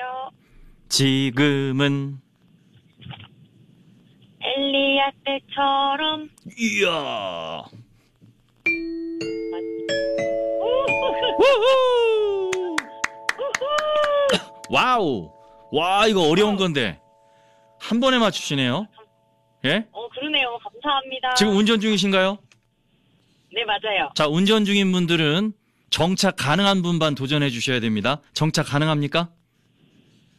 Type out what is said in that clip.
여보세요. 지금은 엘리야 때처럼. 이야. 와우. 와, 이거 어려운 건데 한 번에 맞추시네요. 예? 그러네요. 감사합니다. 지금 운전 중이신가요? 네, 맞아요. 자, 운전 중인 분들은 정차 가능한 분만 도전해 주셔야 됩니다. 정차 가능합니까?